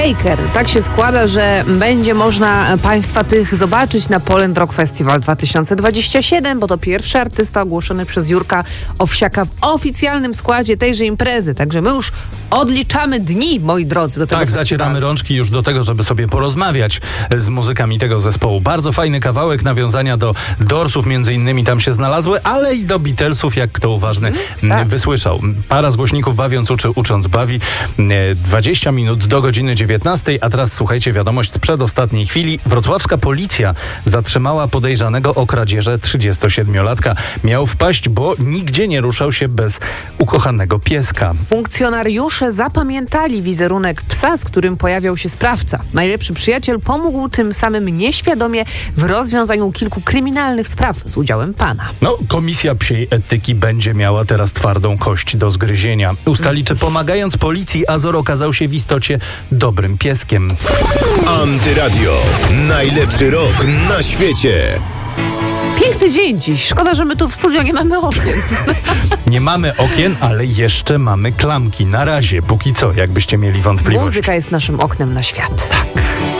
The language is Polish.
Baker. Tak się składa, że będzie można państwa tych zobaczyć na Poland Rock Festival 2027, bo to pierwszy artysta ogłoszony przez Jurka Owsiaka w oficjalnym składzie tejże imprezy. Także my już odliczamy dni, moi drodzy, do tego Tak, festiwalu. zacieramy rączki już do tego, żeby sobie porozmawiać z muzykami tego zespołu. Bardzo fajny kawałek, nawiązania do Doorsów między innymi tam się znalazły, ale i do Beatlesów, jak kto uważny wysłyszał. Para z głośników bawiąc ucząc bawi. 20 minut do godziny 19, a teraz słuchajcie, wiadomość z przedostatniej chwili. Wrocławska policja zatrzymała podejrzanego o kradzieże 37-latka. Miał wpaść, bo nigdzie nie ruszał się bez ukochanego pieska. Funkcjonariusze zapamiętali wizerunek psa, z którym pojawiał się sprawca. Najlepszy przyjaciel pomógł tym samym nieświadomie w rozwiązaniu kilku kryminalnych spraw z udziałem pana. No, Komisja Psiej Etyki będzie miała teraz twardą kość do zgryzienia. Ustali, czy pomagając policji Azor okazał się w istocie dobrym pieskiem. Antyradio. Najlepszy rok na świecie. Piękny dzień dziś. Szkoda, że my tu w studio nie mamy okien. Nie mamy okien, ale jeszcze mamy klamki. Na razie, póki co, jakbyście mieli wątpliwości. Muzyka jest naszym oknem na świat. Tak.